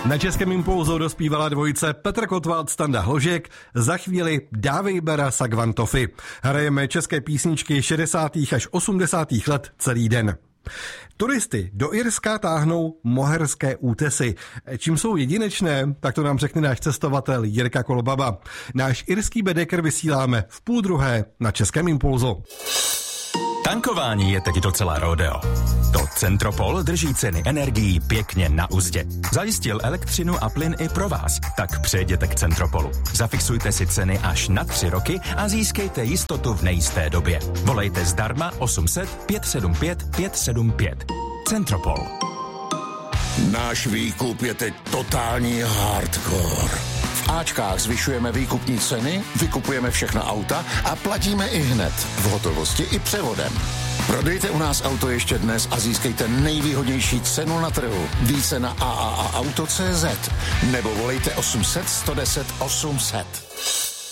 Na Českém impulzu dospívala dvojice Petr Kotwald, Standa Hložek, za chvíli Dávej Bera Sagvantofy. Hrajeme české písničky 60. až 80. let celý den. Turisty do Irska táhnou moherské útesy. Čím jsou jedinečné, tak to nám řekne náš cestovatel Jirka Kolbaba. Náš irský Bedeker vysíláme v 12:30 na Českém impulzu. Tankování je teď docela rodeo. To Centropol drží ceny energií pěkně na uzdě. Zajistil elektřinu a plyn i pro vás. Tak přejděte k Centropolu. Zafixujte si ceny až na 3 roky a získejte jistotu v nejisté době. Volejte zdarma 800 575 575. Centropol. Náš výkup je teď totální hardcore. V Ačkách zvyšujeme výkupní ceny, vykupujeme všechna auta a platíme i hned, v hotovosti i převodem. Prodejte u nás auto ještě dnes a získejte nejvýhodnější cenu na trhu. Více na AAAauto.cz nebo volejte 800 110 800.